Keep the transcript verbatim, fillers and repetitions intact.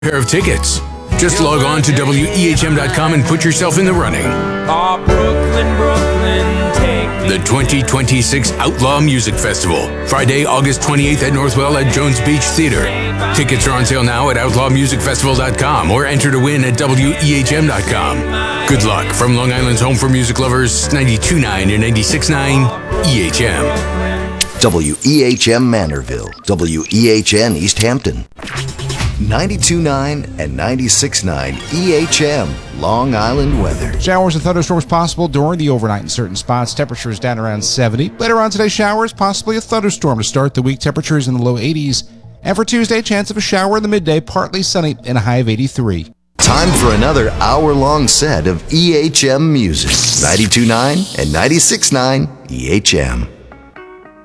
Pair of tickets. Just log on to W E H M dot com and put yourself in the running. Oh, Brooklyn, Brooklyn, take me. The twenty twenty-six Outlaw Music Festival, Friday, August twenty-eighth at Northwell at Jones Beach Theater. Tickets are on sale now at outlaw music festival dot com or enter to win at W E H M dot com. Good luck from Long Island's home for music lovers, ninety-two point nine and ninety-six point nine E H M. W E H M Manorville, W E H N East Hampton. ninety-two point nine and ninety-six point nine E H M, Long Island weather. Showers and thunderstorms possible during the overnight in certain spots. Temperatures down around seventy. Later on today, showers, possibly a thunderstorm to start the week. Temperatures in the low eighties. And for Tuesday, chance of a shower in the midday, partly sunny and a high of eighty-three. Time for another hour-long set of E H M music. ninety-two point nine and ninety-six point nine E H M.